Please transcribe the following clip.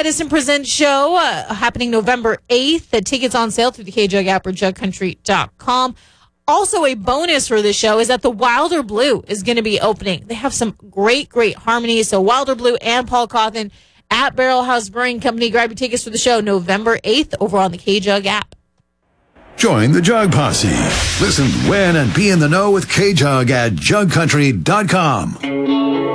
Edison Presents show happening November 8th. The tickets on sale through the KJug app or jugcountry.com. Also, a bonus for this show is that the Wilder Blue is going to be opening. They have some great harmonies. So Wilder Blue and Paul Cawthon at Barrel House Brewing Company. Grab your tickets for the show November 8th over on the KJug app. Join the Jug Posse. Listen, win, and be in the know with KJug at jugcountry.com.